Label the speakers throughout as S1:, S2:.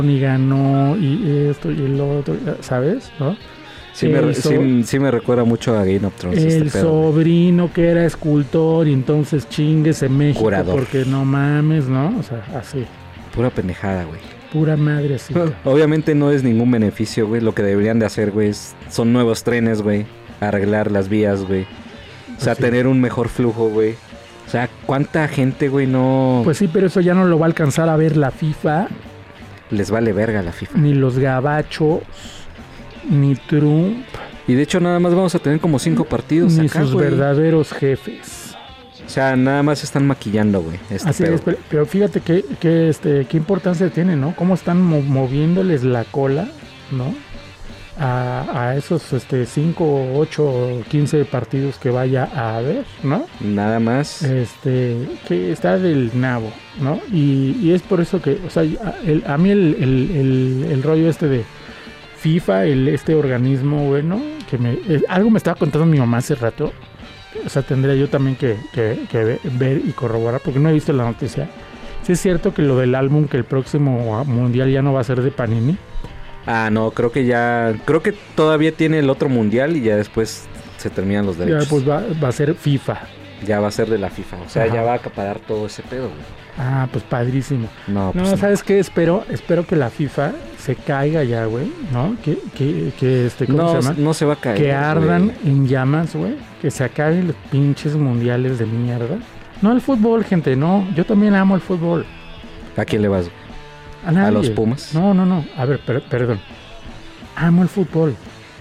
S1: y ganó y esto y el otro, ¿sabes? ¿No?
S2: Sí me recuerda mucho a Game of Thrones.
S1: El sobrino que era escultor y entonces chingues en México.
S2: Curador.
S1: Porque no mames, ¿no? O sea, así.
S2: Pura pendejada, güey.
S1: Pura madre así.
S2: Obviamente no es ningún beneficio, güey. Lo que deberían de hacer, güey, son nuevos trenes, güey. Arreglar las vías, güey. O sea, tener un mejor flujo, güey. O sea, ¿cuánta gente, güey, no...?
S1: Pues sí, pero eso ya no lo va a alcanzar a ver la FIFA.
S2: Les vale verga la FIFA.
S1: Ni los gabachos, ni Trump.
S2: Y de hecho nada más vamos a tener como 5 partidos
S1: ni
S2: acá,
S1: sus
S2: güey.
S1: verdaderos jefes.
S2: O sea, nada más están maquillando, güey.
S1: Así es, pero fíjate qué importancia tiene, ¿no? Cómo están moviéndoles la cola, ¿no? A esos 5, 8, 15 partidos que vaya a haber, ¿no?
S2: Nada más.
S1: Que está del nabo, ¿no? Y es por eso que, o sea, a mí el rollo de FIFA, este organismo, bueno, algo me estaba contando mi mamá hace rato. O sea, tendría yo también que ver y corroborar, porque no he visto la noticia. ¿Sí es cierto que lo del álbum, que el próximo mundial ya no va a ser de Panini?
S2: No, creo que todavía tiene el otro mundial y ya después se terminan los derechos.
S1: Ya pues va a ser FIFA.
S2: Ya va a ser de la FIFA, o sea, ya va a acaparar todo ese pedo, güey.
S1: Pues padrísimo.
S2: No, pues
S1: ¿sabes qué? Espero que la FIFA se caiga ya, güey, ¿no? ¿Cómo se llama?
S2: No se va a caer.
S1: Que ardan en llamas, güey. Que se acaben los pinches mundiales de mierda. No el fútbol, gente, no. Yo también amo el fútbol.
S2: ¿A quién le vas?
S1: A nadie.
S2: ¿A los Pumas?
S1: No. A ver, perdón. Amo el fútbol.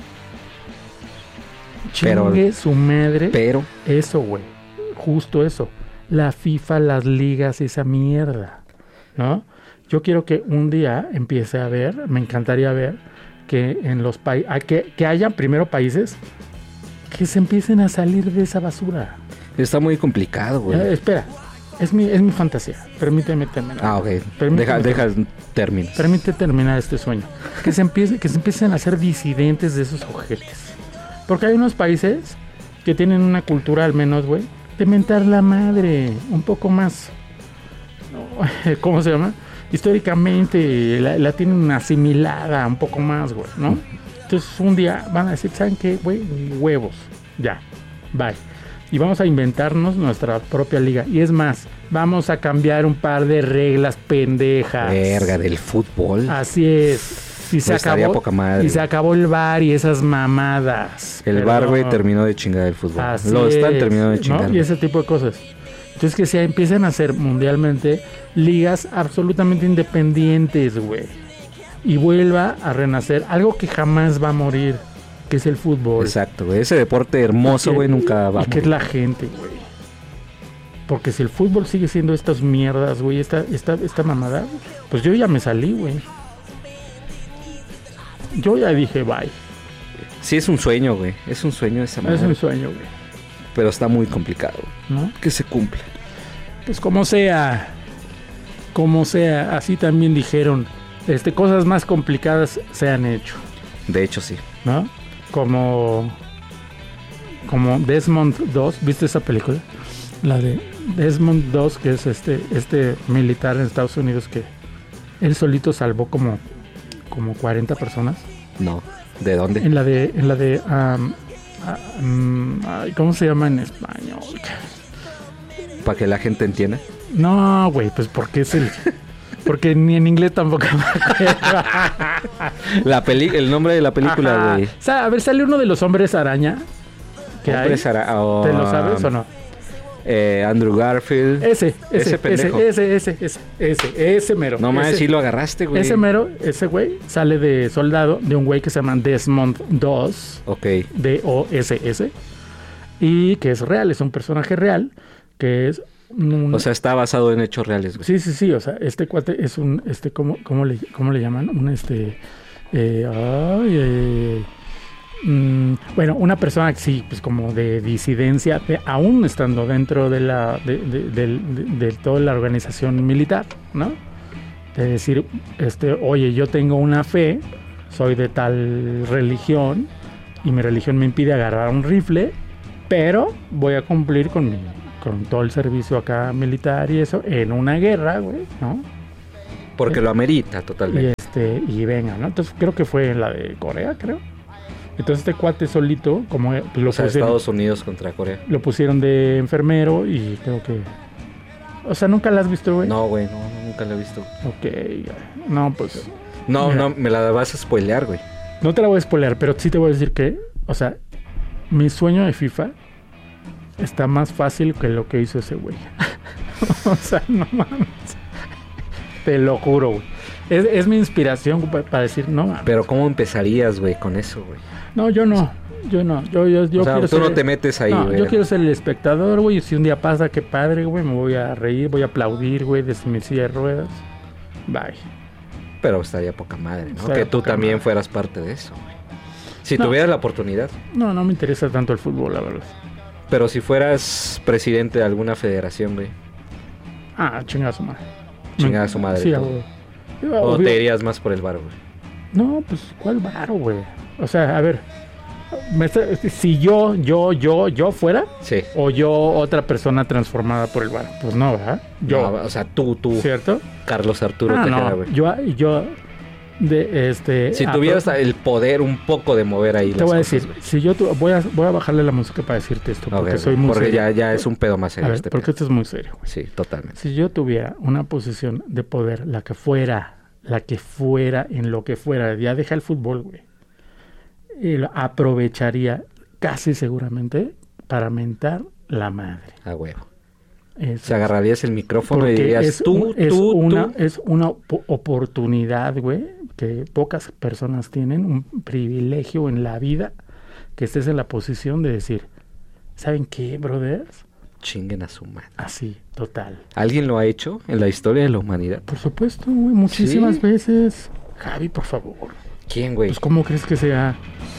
S1: Chingue su madre.
S2: Pero.
S1: Eso, güey. Justo eso. La FIFA, las ligas, esa mierda, ¿no? Yo quiero que un día empiece a ver, me encantaría ver, que en los países, que haya primero países que se empiecen a salir de esa basura.
S2: Está muy complicado, güey.
S1: Espera, es mi fantasía. Permíteme terminar.
S2: Ok. Deja terminar.
S1: Permite terminar este sueño. Que se empiecen a ser disidentes de esos ojetes. Porque hay unos países que tienen una cultura, al menos, güey, de mentar la madre, un poco más, ¿cómo se llama? Históricamente la tienen asimilada un poco más, güey, ¿no? Entonces un día van a decir, ¿saben qué, güey? Huevos, ya, bye. Y vamos a inventarnos nuestra propia liga. Y es más, vamos a cambiar un par de reglas pendejas.
S2: Verga, del fútbol.
S1: Así es. Y se acabó el VAR y esas mamadas.
S2: El VAR, güey, terminó de chingar el fútbol. Están terminando de chingar,
S1: ¿no? Y ese tipo de cosas. Entonces que se empiecen a hacer mundialmente ligas absolutamente independientes, güey. Y vuelva a renacer algo que jamás va a morir, que es el fútbol.
S2: Exacto, güey. Ese deporte hermoso, güey, nunca va a morir.
S1: Que es la gente, güey. Porque si el fútbol sigue siendo estas mierdas, güey, esta mamada, pues yo ya me salí, güey. Yo ya dije bye.
S2: Sí, es un sueño, güey. Es un sueño esa madre.
S1: Es un sueño, güey.
S2: Pero está muy complicado,
S1: ¿no?
S2: Que se cumpla.
S1: Pues como sea, así también dijeron, cosas más complicadas se han hecho.
S2: De hecho, sí.
S1: ¿No? Como Desmond 2, ¿viste esa película? La de Desmond 2, que es este militar en Estados Unidos que él solito salvó como 40 personas.
S2: No, ¿de dónde?
S1: En la de ¿cómo se llama en español?
S2: Para que la gente entienda.
S1: No, güey, pues porque porque ni en inglés tampoco me acuerdo.
S2: El nombre de la película, güey.
S1: O sea, a ver, sale uno de los hombres araña. ¿Te lo sabes o no?
S2: Andrew Garfield.
S1: Ese mero.
S2: No mames, sí lo agarraste, güey.
S1: Ese güey sale de soldado de un güey que se llama Desmond 2.
S2: Ok.
S1: D-O-S-S. Y que es real, es un personaje real. Que es
S2: o sea, está basado en hechos reales, güey.
S1: Sí. O sea, este cuate es un... ¿cómo le llaman? Bueno, una persona que sí, pues como de disidencia, aún estando dentro de toda la organización militar, ¿no? De decir, oye, yo tengo una fe, soy de tal religión y mi religión me impide agarrar un rifle, pero voy a cumplir con todo el servicio acá militar y eso en una guerra, güey, ¿no?
S2: Porque lo amerita totalmente.
S1: y venga, ¿no? Entonces creo que fue la de Corea, creo. Entonces este cuate solito, como lo
S2: O sea,
S1: pusieron,
S2: Estados Unidos contra Corea.
S1: lo pusieron de enfermero y creo que... O sea, ¿nunca la has visto, güey?
S2: No, güey, no, nunca la he visto.
S1: Ok, no, pues...
S2: No,
S1: Mira.
S2: no, me la vas a spoilear, güey.
S1: No te la voy a spoilear, pero sí te voy a decir que, o sea, mi sueño de FIFA está más fácil que lo que hizo ese güey. O sea, no mames. Te lo juro, güey. Es mi inspiración para decir, no mames.
S2: Pero ¿cómo empezarías, güey, con eso, güey?
S1: No, yo no. Yo
S2: O sea,
S1: quiero
S2: tú no
S1: ser...
S2: te metes ahí,
S1: No,
S2: güey.
S1: yo quiero ser el espectador, güey. Y si un día pasa, qué padre, güey. Me voy a reír, voy a aplaudir, güey, desde mi silla de ruedas. Bye.
S2: Pero estaría poca madre, ¿no?
S1: Estaría
S2: Que tú
S1: poca
S2: también
S1: madre.
S2: fueras parte de eso, güey. Si
S1: No.
S2: tuvieras la oportunidad.
S1: No, no me interesa tanto el fútbol, la verdad.
S2: Pero si fueras presidente de alguna federación, güey.
S1: Ah, chingada su madre.
S2: Chingada su madre,
S1: Sí,
S2: todo.
S1: güey.
S2: O
S1: Obvio.
S2: te irías más por el bar, güey.
S1: No, pues, ¿cuál varo, güey? O sea, a ver, si yo fuera,
S2: Sí.
S1: o yo otra persona transformada por el varo, pues no, ¿verdad? Yo,
S2: No, o sea, tú,
S1: ¿cierto?
S2: Carlos Arturo
S1: Ah,
S2: Tejeda,
S1: no,
S2: güey.
S1: yo,
S2: Si tuvieras el poder un poco de mover ahí
S1: te
S2: las
S1: voy a
S2: cosas,
S1: decir,
S2: güey.
S1: si yo voy a bajarle la música para decirte esto, porque
S2: Ok,
S1: soy
S2: güey,
S1: muy
S2: porque
S1: serio.
S2: ya es un pedo más
S1: A
S2: serio
S1: ver,
S2: este
S1: porque
S2: pedo.
S1: esto es muy serio, güey.
S2: Sí, totalmente.
S1: Si yo tuviera una posición de poder, la que fuera, en lo que fuera, ya deja el fútbol, güey, y lo aprovecharía casi seguramente para mentar la madre.
S2: A huevo.
S1: Eso
S2: Se agarrarías el micrófono y
S1: porque
S2: dirías
S1: es
S2: tú.
S1: una oportunidad, güey, que pocas personas tienen, un privilegio en la vida, que estés en la posición de decir, ¿saben qué, brothers?
S2: Chinguen a su madre.
S1: Así, total.
S2: ¿Alguien lo ha hecho en la historia de la humanidad?
S1: Por supuesto, güey, muchísimas
S2: ¿Sí?
S1: veces. Javi, por favor.
S2: ¿Quién, güey?
S1: Pues, ¿cómo crees que sea?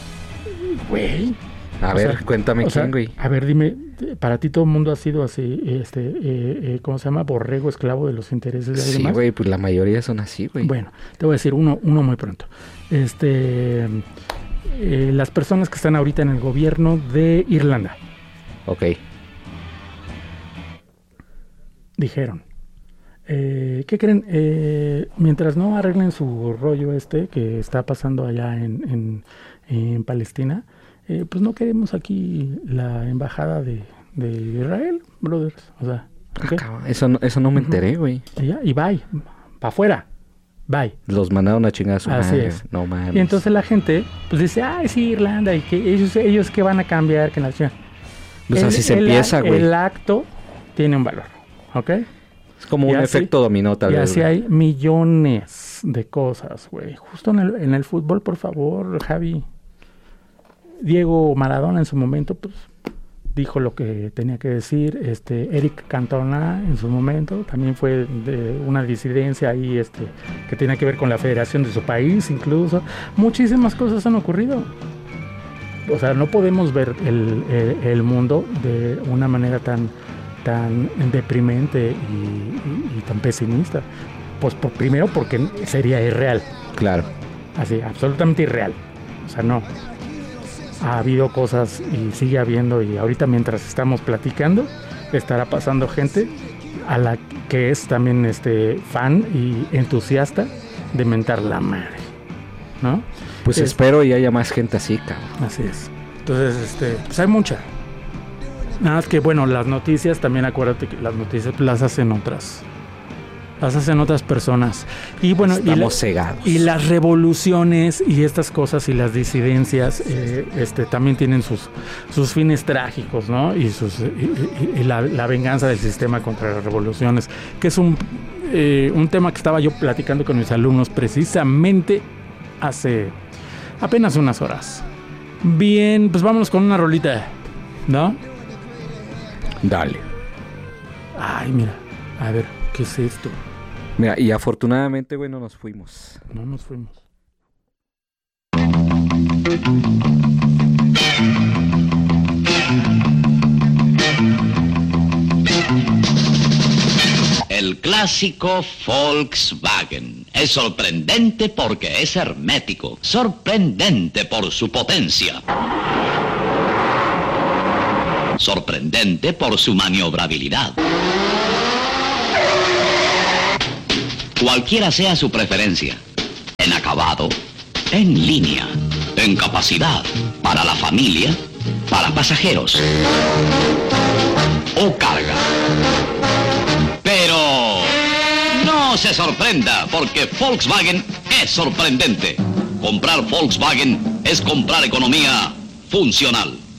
S1: Güey.
S2: A
S1: o
S2: ver,
S1: sea,
S2: cuéntame
S1: o sea,
S2: quién, güey.
S1: A ver, dime, para ti todo el mundo ha sido así, ¿cómo se llama? Borrego, esclavo de los intereses de alguien
S2: Sí,
S1: más.
S2: güey, pues la mayoría son así, güey.
S1: Bueno, te voy a decir uno muy pronto. Las personas que están ahorita en el gobierno de Irlanda
S2: Ok.
S1: dijeron, ¿qué creen? Mientras no arreglen su rollo que está pasando allá en Palestina, pues no queremos aquí la embajada de Israel, brothers. O sea, ¿ok?
S2: Cabrón, eso no me enteré, güey.
S1: Y bye, para afuera, bye.
S2: Los mandaron a chingar a su
S1: Así
S2: madre.
S1: es.
S2: No mames.
S1: Y entonces la gente pues dice, ay, sí, Irlanda, y que ellos que van a cambiar, que la nación.
S2: Pues así se empieza, güey.
S1: El acto tiene un valor, ¿ok?
S2: Es como
S1: y
S2: un
S1: así-
S2: efecto dominó, tal
S1: Y
S2: vez.
S1: así
S2: güey.
S1: hay millones de cosas, güey. Justo en el fútbol, por favor, Javi. Diego Maradona en su momento, pues, dijo lo que tenía que decir. Eric Cantona en su momento también fue de una disidencia ahí, que tenía que ver con la federación de su país, incluso. Muchísimas cosas han ocurrido. O sea, no podemos ver el mundo de una manera tan deprimente y tan pesimista. Pues primero porque sería irreal.
S2: Claro.
S1: Así, absolutamente irreal. O sea, no. Ha habido cosas y sigue habiendo, y ahorita mientras estamos platicando estará pasando gente a la que es también fan y entusiasta de mentar la madre, ¿no?
S2: Pues espero y haya más gente así, cabrón.
S1: Así es. Entonces, pues hay mucha. Nada más que, bueno, las noticias también, acuérdate que las noticias las hacen otras personas. Y bueno,
S2: Estamos cegados.
S1: y las revoluciones y estas cosas y las disidencias también tienen sus fines trágicos, ¿no? Y la venganza del sistema contra las revoluciones, que es un tema que estaba yo platicando con mis alumnos precisamente hace apenas unas horas. Bien, pues vámonos con una rolita, ¿no?
S2: Dale.
S1: Ay, mira, a ver, ¿qué es esto?
S2: Mira, y afortunadamente, güey, no nos fuimos.
S1: No nos fuimos.
S3: El clásico Volkswagen es sorprendente porque es hermético, sorprendente por su potencia, sorprendente por su maniobrabilidad. Cualquiera sea su preferencia, en acabado, en línea, en capacidad, para la familia, para pasajeros o carga. Pero no se sorprenda, porque Volkswagen es sorprendente. Comprar Volkswagen es comprar economía funcional.